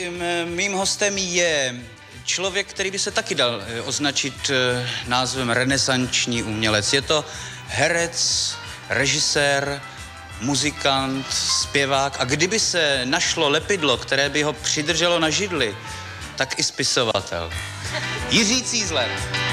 Dnešním mým hostem je člověk, který by se taky dal označit názvem renesanční umělec. Je to herec, režisér, muzikant, zpěvák a kdyby se našlo lepidlo, které by ho přidrželo na židli, tak i spisovatel. Jiří Cízler.